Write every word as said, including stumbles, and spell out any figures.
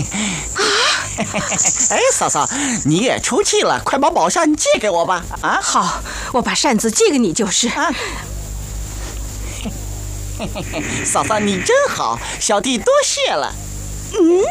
哎，嫂嫂，你也出气了，快把宝扇借给我吧！啊， 好，我把扇子借给你就是。啊， 嫂嫂你真好，小弟多谢了。 嗯。